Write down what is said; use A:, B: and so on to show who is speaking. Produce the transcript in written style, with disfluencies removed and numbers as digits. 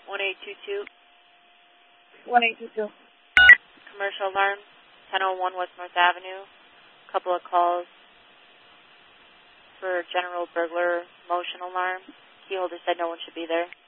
A: 1822.
B: 1822.
A: Commercial alarm, 1001 West North Avenue. Couple of calls for general burglar motion alarm. Key holder said no one should be there.